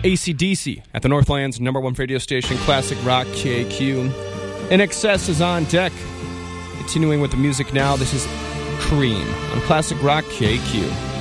AC/DC at the Northland's number one radio station, Classic Rock KQ. INXS is on deck. Continuing with the music now, this is Cream on Classic Rock KQ.